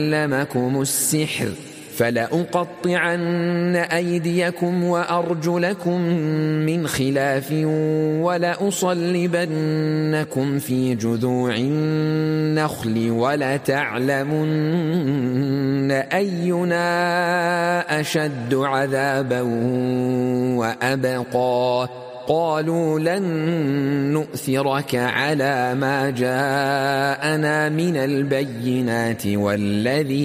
علمكم السحر فلأقطعن أيديكم وأرجلكم من خلاف ولأصلبنكم في جذوع النخل ولتعلمن أينا أشد عذابا وأبقى قالوا لن نؤثرك على ما جاءنا من البينات والذي